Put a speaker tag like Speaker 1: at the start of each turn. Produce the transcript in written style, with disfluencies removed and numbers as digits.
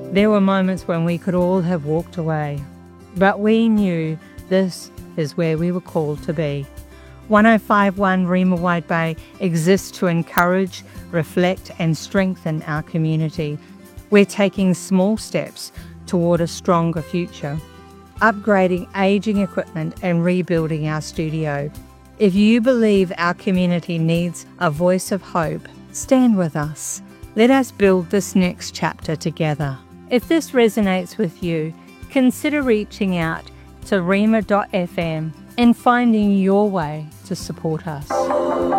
Speaker 1: There were moments when we could all have walked away, but we knew this is where we were called to be. 1051 Rima Wide Bay exists to encourage, reflect and strengthen our community. We're taking small steps toward a stronger future, upgrading ageing equipment and rebuilding our studio. If you believe our community needs a voice of hope, stand with us. Let us build this next chapter together. If this resonates with you, consider reaching out to rima.fm and finding your way to support us.